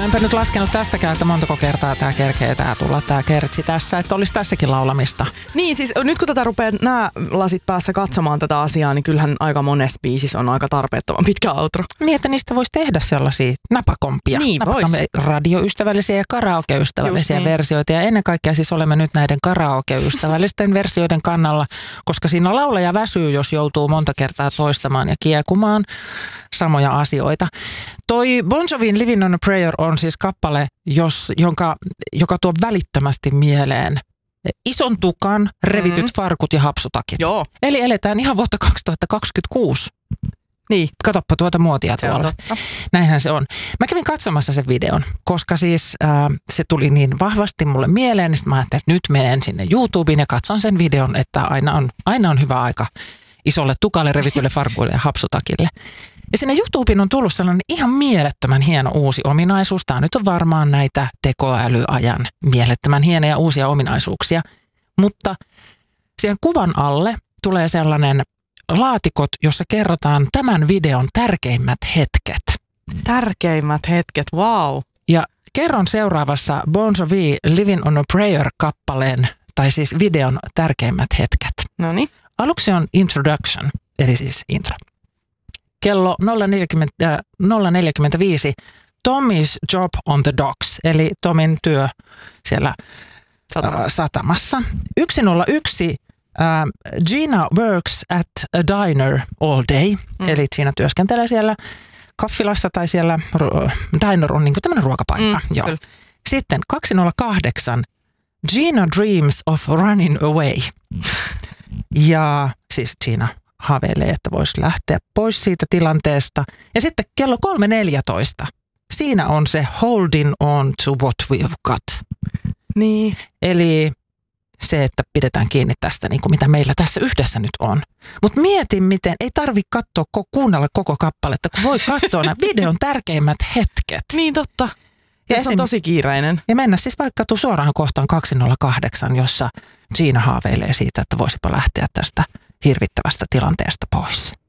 No enpä nyt laskenut tästäkään, että montako kertaa tää kerkee tulla tää kertsi tässä, että olisi tässäkin laulamista. Niin siis nyt kun tätä rupeaa nämä lasit päässä katsomaan tätä asiaa, niin kyllähän aika monessa biisissä on aika tarpeettoman pitkä outro. Niin, että niistä voisi tehdä sellaisia napakompia. Niin vois. Radioystävällisiä ja karaokeystävällisiä Just niin. versioita. Ja ennen kaikkea siis olemme nyt näiden karaokeystävällisten versioiden kannalla, koska siinä laulaja väsyy, jos joutuu monta kertaa toistamaan ja kiekumaan samoja asioita. Toi Bon Jovin Living on a Prayer on siis kappale, joka tuo välittömästi mieleen ison tukan, revityt farkut ja hapsutakit. Joo. Eli eletään ihan vuotta 2026. Niin. Katoppa tuota muotia tuolla. Näinhän se on. Mä kävin katsomassa sen videon, koska siis se tuli niin vahvasti mulle mieleen, niin mä ajattelin, että nyt menen sinne YouTubeen ja katson sen videon, että aina on hyvä aika isolle tukalle, revitylle farkuille ja hapsutakille. Ja sinne YouTubeen on tullut sellainen ihan mielettömän hieno uusi ominaisuus. Tämä nyt on varmaan näitä tekoälyajan mielettömän hienoja uusia ominaisuuksia. Mutta siihen kuvan alle tulee sellainen laatikot, jossa kerrotaan tämän videon tärkeimmät hetket. Tärkeimmät hetket, wow. Ja kerron seuraavassa Bon Jovi Living on a Prayer-kappaleen, tai siis videon tärkeimmät hetket. Noniin. Aluksi on introduction, eli siis intro. Kello 0:45 Tommy's job on the docks, eli Tomin työ siellä satamassa. 1:01 Gina works at a diner all day, eli Gina työskentelee siellä kaffilassa tai siellä, diner on niin kuin tämmöinen ruokapaikka. Joo. Kyllä. Sitten 2:08 Gina dreams of running away. Ja siis Gina haaveilee, että voisi lähteä pois siitä tilanteesta. Ja sitten kello 3:14. Siinä on se holding on to what we've got. Niin. Eli se, että pidetään kiinni tästä, niin kuin mitä meillä tässä yhdessä nyt on. Mutta mietin, miten ei tarvitse kuunnella koko kappaletta, kun voi katsoa nämä videon tärkeimmät hetket. Niin totta. Ja se on tosi kiireinen. Ja mennä siis vaikka suoraan kohtaan 2:08, jossa Gina haaveilee siitä, että voisipa lähteä tästä hirvittävästä tilanteesta pois.